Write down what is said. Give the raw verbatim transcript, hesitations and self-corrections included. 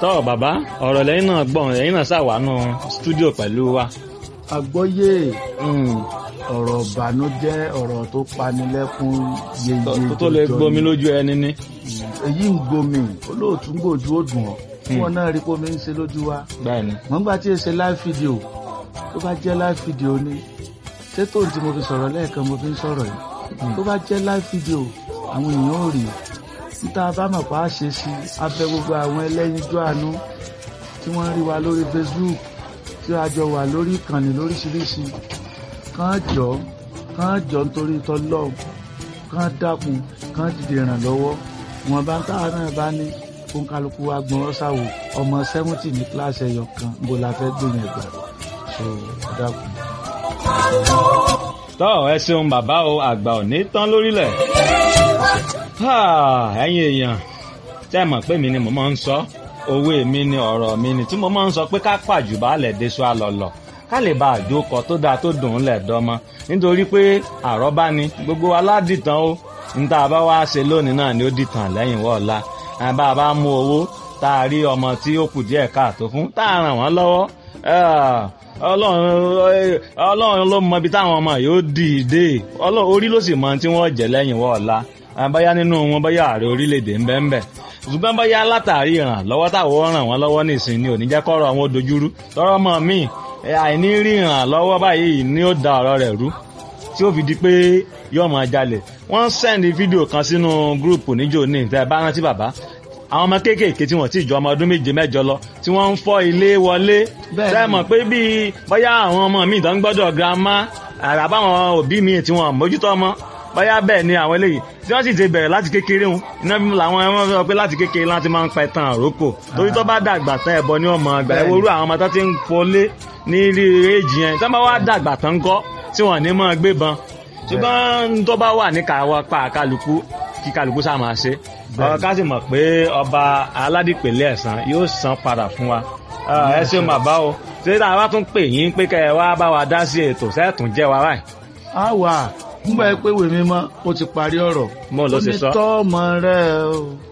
tọ́ bàbá ọ̀rọ̀ lẹ́yìn náà gbọ̀n lẹ́yìn náà ṣàwánú stúdíò pẹ̀lú wa. àgbọ́yé ọ̀rọ̀ ìbànújẹ́ ọ̀rọ̀ tó panilẹ́kún yeye tó lè gbomi lójú ẹni ní. èyí ń gbomi olóòtú ń gbòjú òdùn ọ̀ tí wọ́n náà rí pómi ń ṣe lójú wa. bẹ́ẹ̀ni. wọ́n gbà tí ì ṣe live video tó bá jẹ́ live video ni ṣé tóun tí mo fi sọ̀rọ̀ lẹ́ẹ̀kan mo fi ń sọ̀rọ̀ yìí tó bá jẹ́ live video àwọn èèyàn ò rí níta bá mọ̀ pa á ṣe sí abẹ gbogbo àwọn ẹlẹ́yinjú àánú tí wọ́n rí wa lórí Facebook tí a jọ wà lórí ìkànnì lóríṣiríṣi kàn jọ kàn jọ nítorí tọlọ́ọ̀ kàn dákun kàn dìde ìrànlọ́wọ́ wọn bá ń káwọn náà bá ní fún kálukú wa gbọ́n ṣàwò ọmọ sẹ́mùtì ní kíláàsì ẹ̀yọ̀ kan bó la fẹ́ gbìyànjú ẹ̀gbà so dákun. tọ́ ẹ ṣeun bàbá o àgbà ò ní tán lórílẹ̀. ẹ̀yin èèyàn tẹ́ mọ̀ pé mi ni mo máa ń sọ òwe mi ni ọ̀rọ̀ mi ni tí mo máa ń sọ pé ká pàjù baálẹ̀ déṣọ àlọ́lọ̀ ká lè bá àjókọ tó dáa tó dùn ún lẹ̀ dọ́mọ nítorí pé àrọ́bá ni gbogbo aládìtàn ó ń tá a bá wá ṣe lónìí náà ni ó dìtàn lẹ́yìn wọ́ọ̀la bá a bá mú owó tá a rí ọmọ tí ó kù díẹ̀ káàtó fún tá a ràn wọ́n lọ́wọ́ ọlọ́run ló mọ ibi táwọn ọmọ yóò dìde orí ló sì mọ tí wọ́n jẹ́ lẹ́yìn wọ́ọ̀la báyá nínú wọn báyá ààrẹ orílẹ̀-èdè ń bẹ ń bẹ ṣùgbọ́n báyá látàrí ìrànlọ́wọ́ táwọn ràn wọ́n lọ́wọ́ nìsín ni ò ní jẹ́ kọ́rọ̀ àwọn dojúrú tọ́rọ́ mọ́ mi àìní rí ìrànlọ́wọ́ báyìí ni ó da ọ̀rọ̀ rẹ̀ rú tí ó fi di pé yóò máa jalè wọ́n sẹ́ndì fídíò kan sínú gúrùpù níjó ní ìtẹ́ bá rántí bàbá àwọn ọmọ kéékèèké tí wọ́n ti jọ ọmọ ọdún méje mẹ́jọ lọ tí wọ́n ń fọ́ ilé wọlé sẹ́mọ̀ pé bíi bóyá àwọn ọmọ mi ìdán gbọ́dọ̀ girama àràbáwọn òbí mi tí wọ́n mójútó ọmọ bóyá bẹ́ẹ̀ ni àwọn eléyìí tí wọ́n sì ti bẹ̀rẹ̀ láti kékeré wọn iná bí làwọn ẹmọ sọ pé láti kékeré láti máa ń pẹ tán àrókò torí tó bá dàgbà tán ẹbọ ní ọmọ àgbà ẹ worú àwọn ọmọ tó ti ń fọlé ní ilé èjì yẹn tó bá wá dàgbà tán kọ́ tí wọ́n ní máa gbébọn ṣùgbọ́n tó bá wà ní káwọ́ pa kálukú kí kálukú sá máa ṣe ọ̀rọ̀ ká sì mọ̀ pé ọba aládìpẹ̀lẹ̀ ẹ̀san yóò san padà fún wa ẹ ṣeun bàbá o ṣé tá a bá tún pè yín pé kẹ́ ẹ wá bá wa dá sí ètò sẹ́ẹ̀tún jẹ́ wa báyìí. a wà nígbà pé wèmí mọ́ ó ti parí ọ̀rọ̀ mo ló ṣe sọ ó ní tọ́ ọmọ rẹ o.